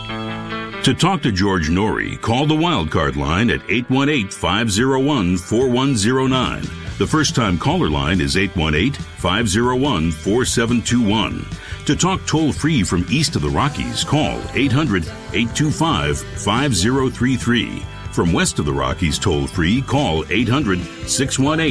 To talk to George Norrie, call the Wildcard line at 818-501-4109. The first-time caller line is 818-501-4721. To talk toll-free from east of the Rockies, call 800-825-5033. From west of the Rockies toll-free, call 800-618